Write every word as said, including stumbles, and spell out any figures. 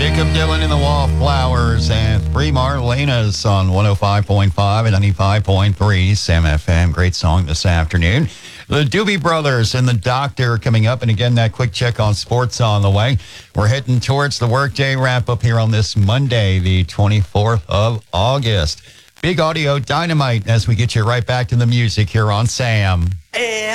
Jacob Dylan and the Wallflowers and Three Marlenas on one oh five point five and ninety-five point three Sam F M. Great song this afternoon. The Doobie Brothers and the Doctor coming up. And again, that quick check on sports on the way. We're heading towards the workday wrap up here on this Monday, the twenty-fourth of August. Big audio dynamite as we get you right back to the music here on Sam.